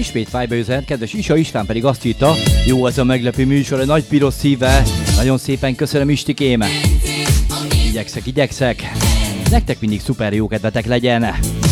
ismét Viber üzenet, kedves Isa István pedig azt írta, jó ez a meglepő műsor, a nagy piros szívvel, nagyon szépen köszönöm Istikém. Igyekszek. Nektek mindig szuper jó kedvetek legyen.